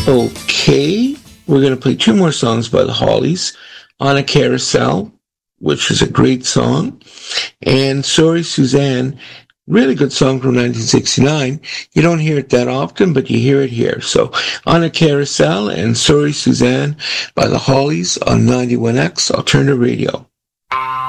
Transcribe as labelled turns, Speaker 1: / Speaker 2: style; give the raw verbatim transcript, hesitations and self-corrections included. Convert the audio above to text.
Speaker 1: Okay, we're going to play two more songs by the Hollies. On a Carousel, which is a great song, and Sorry Suzanne, really good song from nineteen sixty-nine. You don't hear it that often, but you hear it here. So, On a Carousel and Sorry Suzanne by the Hollies on ninety-one X Alternative Radio.